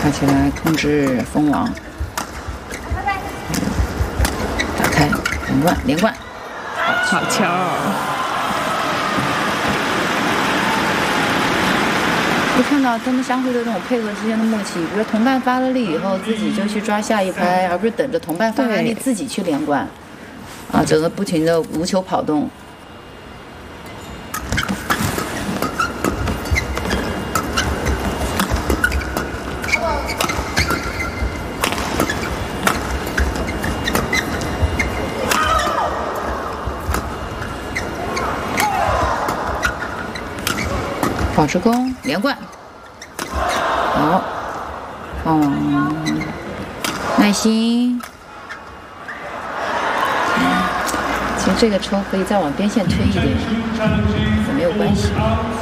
爬起来控制封王，打开连贯， 好球！ 就看到他们相互的这种配合之间的默契，比如同伴发了力以后，自己就去抓下一拍，而不是等着同伴发完力自己去连贯。啊，整个不停的无球跑动。保持攻，连贯，好，耐心。其实这个抽可以再往边线推一点，也没有关系。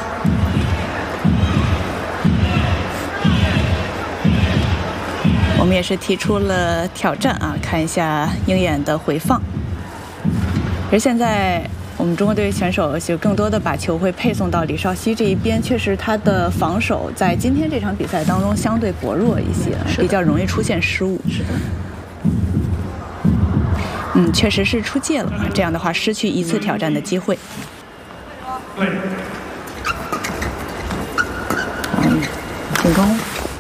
我们也是提出了挑战啊，看一下鹰眼的回放。而现在我们中国队选手就更多的把球会配送到李绍希这一边，确实他的防守在今天这场比赛当中相对薄弱一些，比较容易出现失误。 是的。 确实是出界了，这样的话失去一次挑战的机会。 进攻，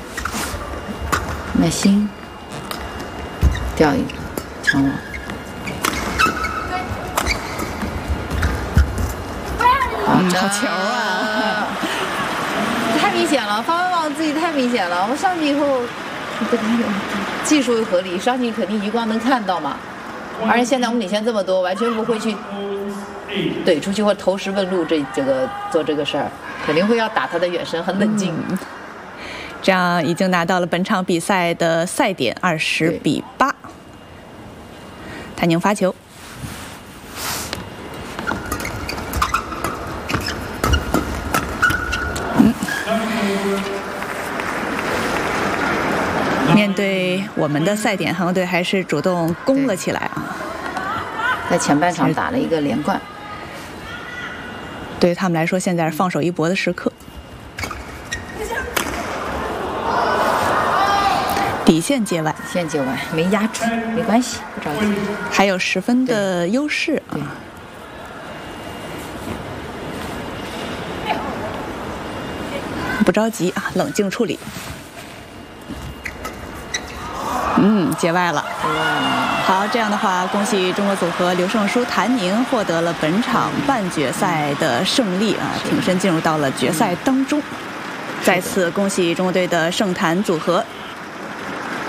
耐心，掉一个强网。 好球啊！ 太明显了，发网自己太明显了。我上去以后，技术又合理，上去肯定余光能看到嘛。而且现在我们领先这么多，完全不会去怼出去或投石问路做这个事儿，肯定会要打他的远身，很冷静。 这样已经拿到了本场比赛的赛点20-8。谭宁发球。面对我们的赛点，韩国队还是主动攻了起来啊！ 在前半场打了一个连贯， 对于他们来说，现在是放手一搏的时刻。底线界外， 没压住，没关系，不着急， 还有10分的优势啊！不着急啊，冷静处理。界外了。好，这样的话，恭喜中国组合刘胜书、谭宁获得了本场半决赛的胜利啊，挺身进入到了决赛当中。再次恭喜中国队的胜谭组合。